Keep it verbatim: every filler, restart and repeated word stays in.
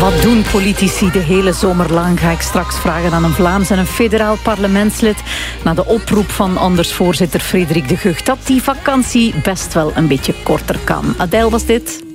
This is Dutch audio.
Wat doen politici de hele zomer lang? Ga ik straks vragen aan een Vlaams en een federaal parlementslid. Na de oproep van Anders-voorzitter Frederik de Gucht dat die vakantie best wel een beetje korter kan. Adèle was dit.